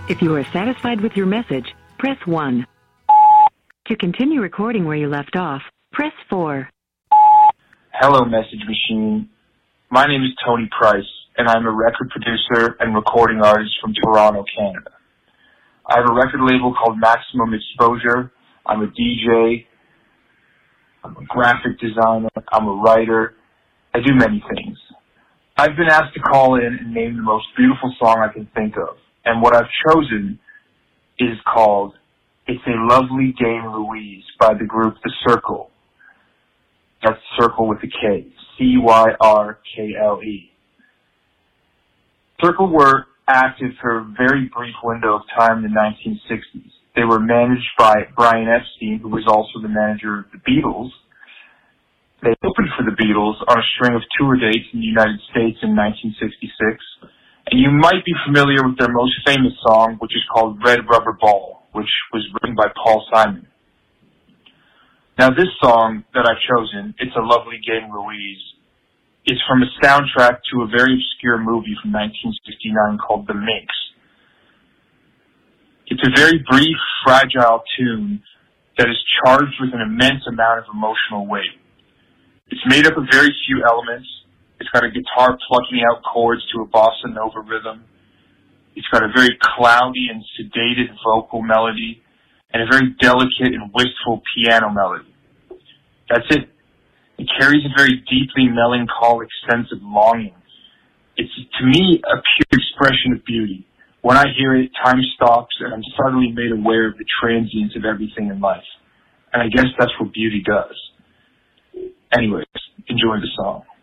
If you are satisfied with your message, press 1. To continue recording where you left off, press 4. Hello, Message Machine. My name is Tony Price, and I'm a record producer and recording artist from Toronto, Canada. I have a record label called Maximum Exposure. I'm a DJ. I'm a graphic designer. I'm a writer. I do many things. I've been asked to call in and name the most beautiful song I can think of. And what I've chosen is called It's a Lovely Day in Louise by the group The Circle. That's Circle with a K. Cyrkle. Circle were active for a very brief window of time in the 1960s. They were managed by Brian Epstein, who was also the manager of the Beatles. They opened for the Beatles on a string of tour dates in the United States in 1966. And you might be familiar with their most famous song, which is called Red Rubber Ball, which was written by Paul Simon. Now this song that I've chosen, It's a Lovely Day in Louise, is from a soundtrack to a very obscure movie from 1969 called The Minx. It's a very brief, fragile tune that is charged with an immense amount of emotional weight. It's made up of very few elements. It's got a guitar plucking out chords to a bossa nova rhythm. It's got a very cloudy and sedated vocal melody and a very delicate and wistful piano melody. That's it. It carries a very deeply melancholic sense of longing. It's, to me, a pure expression of beauty. When I hear it, time stops and I'm suddenly made aware of the transience of everything in life. And I guess that's what beauty does. Anyways, enjoy the song.